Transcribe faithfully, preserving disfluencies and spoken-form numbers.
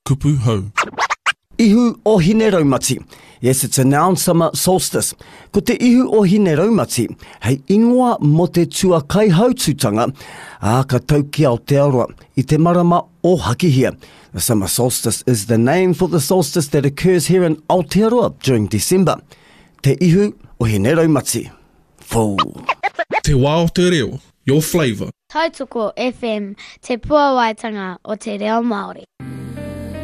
kupu hau. Ihu o hine raumati. Yes, it's a noun summer solstice. Ko te ihu o hine raumati, hei ingoa mo te tua kai haututanga, a ka tau ki Aotearoa, i te marama o Hakihia. The summer solstice is the name for the solstice that occurs here in Aotearoa during December. Te ihu o hine raumati. Fou. Te wā o te reo, your flavour. Tautoko F M, te puawaitanga o te reo Māori.